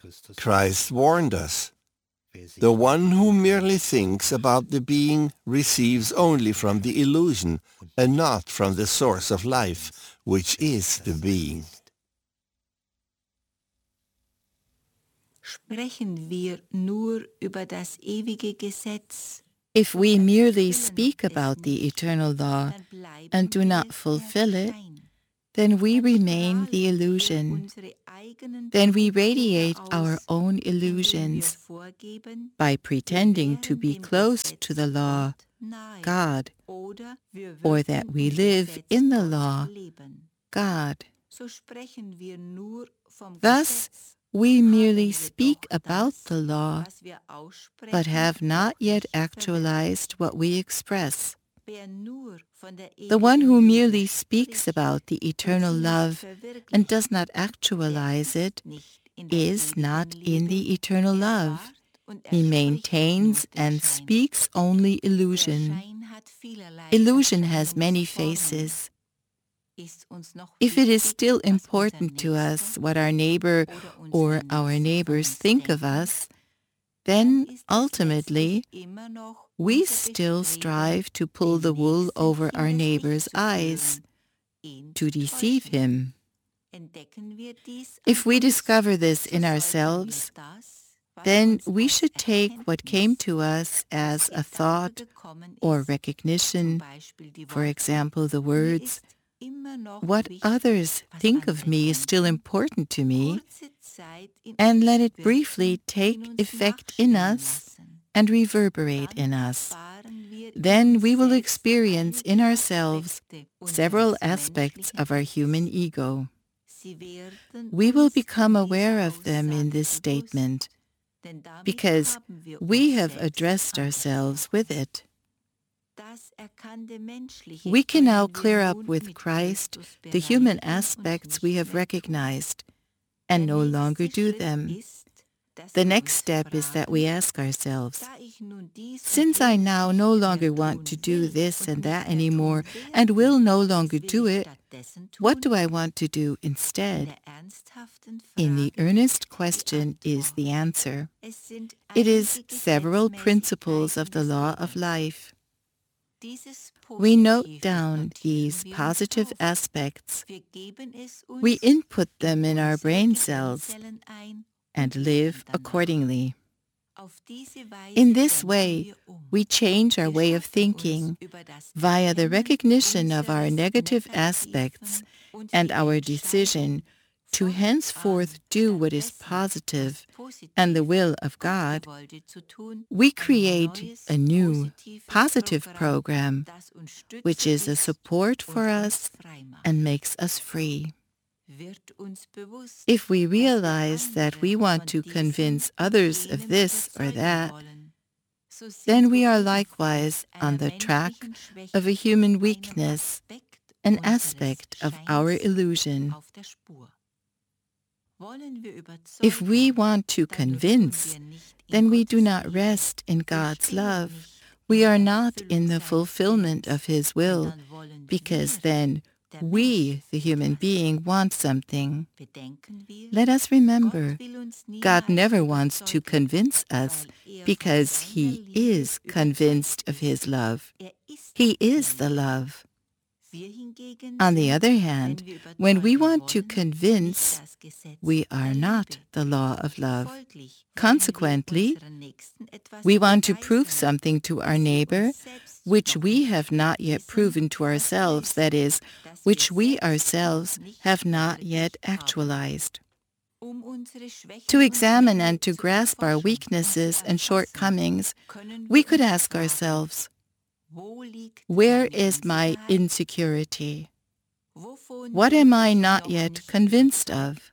Christ warned us. The one who merely thinks about the being receives only from the illusion and not from the source of life, which is the being. Sprechen wir nur über das ewige Gesetz. If we merely speak about the eternal law and do not fulfill it, then we remain the illusion. Then we radiate our own illusions by pretending to be close to the law, God, or that we live in the law, God. Thus, we merely speak about the law, but have not yet actualized what we express. The one who merely speaks about the eternal love and does not actualize it is not in the eternal love. He maintains and speaks only illusion. Illusion has many faces. If it is still important to us what our neighbor or our neighbors think of us, then ultimately we still strive to pull the wool over our neighbor's eyes, to deceive him. If we discover this in ourselves, then we should take what came to us as a thought or recognition, for example, the words, "What others think of me is still important to me," and let it briefly take effect in us and reverberate in us. Then we will experience in ourselves several aspects of our human ego. We will become aware of them in this statement, because we have addressed ourselves with it. We can now clear up with Christ the human aspects we have recognized and no longer do them. The next step is that we ask ourselves, since I now no longer want to do this and that anymore and will no longer do it, what do I want to do instead? In the earnest question is the answer. It is several principles of the law of life. We note down these positive aspects. We input them in our brain cells and live accordingly. In this way, we change our way of thinking via the recognition of our negative aspects and our decision to henceforth do what is positive and the will of God. We create a new, positive program, which is a support for us and makes us free. If we realize that we want to convince others of this or that, then we are likewise on the track of a human weakness, an aspect of our illusion. If we want to convince, then we do not rest in God's love. We are not in the fulfillment of His will, because then we, the human being, want something. Let us remember, God never wants to convince us because He is convinced of His love. He is the love. On the other hand, when we want to convince, we are not the law of love. Consequently, we want to prove something to our neighbor which we have not yet proven to ourselves, that is, which we ourselves have not yet actualized. To examine and to grasp our weaknesses and shortcomings, we could ask ourselves, where is my insecurity? What am I not yet convinced of?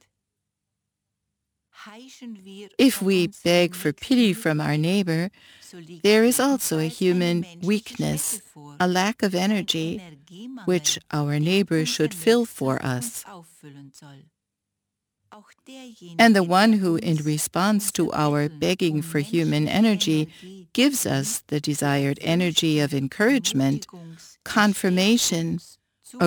If we beg for pity from our neighbor, there is also a human weakness, a lack of energy, which our neighbor should fill for us. And the one who, in response to our begging for human energy, gives us the desired energy of encouragement, confirmation,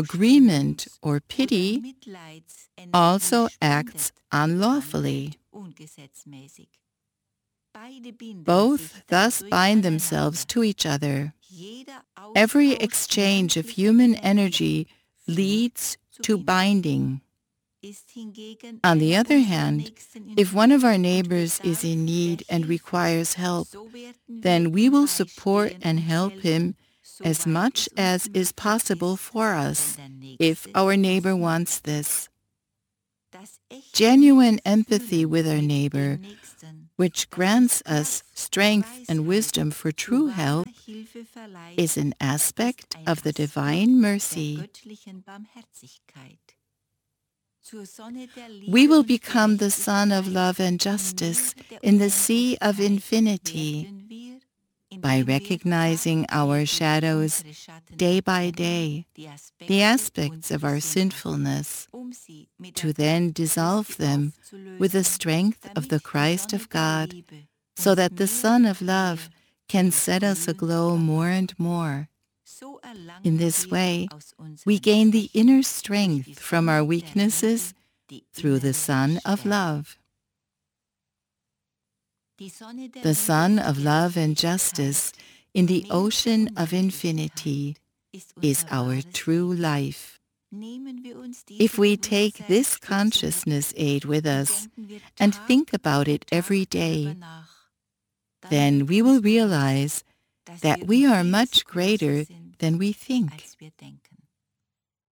agreement, or pity, also acts unlawfully. Both thus bind themselves to each other. Every exchange of human energy leads to binding. On the other hand, if one of our neighbors is in need and requires help, then we will support and help him as much as is possible for us, if our neighbor wants this. Genuine empathy with our neighbor, which grants us strength and wisdom for true help, is an aspect of the divine mercy. We will become the sun of love and justice in the sea of infinity by recognizing our shadows day by day, the aspects of our sinfulness, to then dissolve them with the strength of the Christ of God, so that the Sun of Love can set us aglow more and more. In this way, we gain the inner strength from our weaknesses through the Sun of Love. The Sun of Love and Justice in the ocean of infinity is our true life. If we take this consciousness aid with us and think about it every day, then we will realize that we are much greater than we think.